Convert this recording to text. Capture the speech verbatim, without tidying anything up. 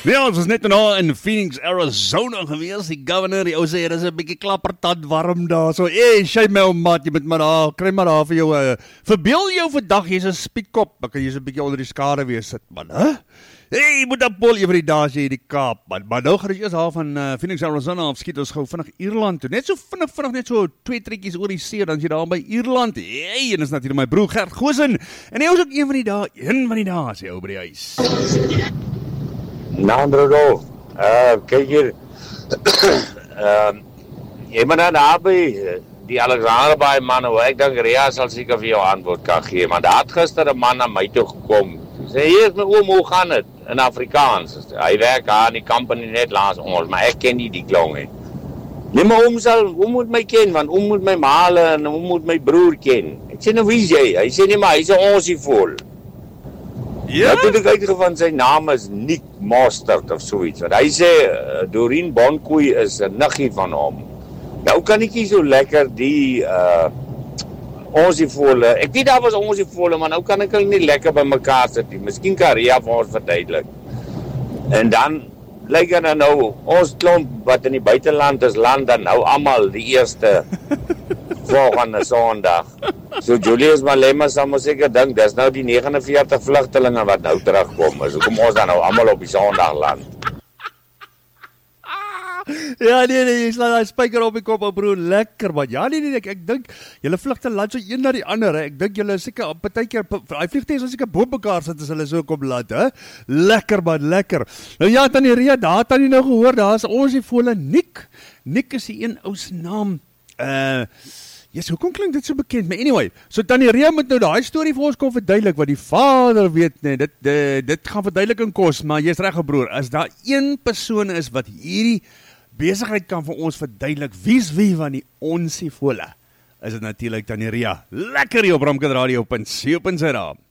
Ja, ons was net nou in Phoenix, Arizona gewees. Die governor, die ou sê, dit is 'n bietjie klappertand warm daar. So, hey, shame my ou maat, jy moet maar daar, kry maar daar vir jou, uh, verbeel jou vandag, jy's 'n spietkop, dan kan jy so 'n bietjie onder die skare wees sit, man, hè? Huh? Hey, jy moet dan pol eendag die dae as jy in die Kaap, man. Maar nou gaan ons eers daar van uh, Phoenix, Arizona af, skiet ons gou vinnig Ierland toe. Net so vinnig, vinnig, net so twee trekkies oor die see, dan is jy daar by Ierland. Hey, en is natuurlik my broer Gert Goosen. En hy is ook een van die dae, een van die dae, as hy ou by die huis. Nandro, uh, kyk hier, uh, jy moet nou daar by die Alexanderbaai manne, ek dink Ria sal seker vir jou antwoord kan gee, maar daar het gister 'n man na my toe gekom, sê, hier is my oom, hoe gaan het, in Afrikaans, hy werk daar in die company net langs ons, maar ek ken nie die klong nie. Nee, maar oom sal, oom moet my ken, want oom moet my male en oom moet my broer ken. Ek sê, nou wie is jy? Hy sê nie, maar hy is 'n onsie vol. Ja? Nou, toe ek uitgevind, sy naam is Nick Mostert of soeits, want hy sê, uh, Doreen Bonkoei is 'n niggie van hom. Nou kan ek nie so lekker die, uh, onsievole, ek weet daar was onsievole, maar nou kan ek hulle nie lekker by mekaar sit nie, miskien kan Ria vir ons verduidelik. En dan, lyk er nou, ons klomp wat in die buiteland is, land dan nou almal die eerste volgende Sondag. So Julius Malema sal mos seker dink, dis nou die vyf nege veertig vlugtelinge wat nou terugkom, is hoekom ons dan nou almal op die Sondag land. Ja, nee, nee, jy slaan die spyker op die kop, ou broer, lekker, man. Ja, nee, nee, ek, ek dink, julle vlugte land so een na die ander, he. Ek dink julle is seker, partykeer, hy vliegtuig is seker bo mekaar sit as hulle so kom land, hè. Lekker, man, lekker. Nou ja, Tannie Ria, daar het Tannie nou gehoor, daar is ons die volle Nick. Nick is die een ou se naam, uh, yes, hoekom klink dit so bekend? Maar anyway, so Tannie Ria moet nou daai storie vir ons kom verduidelik, wat die vader weet, nee, dit, dit, dit gaan verduideliking kos, maar jy's reg, broer, as daar een persoon is wat hierdie besigheid kan vir ons verduidelik, wie's wie van die onsievole, is dit natuurlik Tannie Ria. Lekker hier op Ramkad Radio, punt C O punt Z A.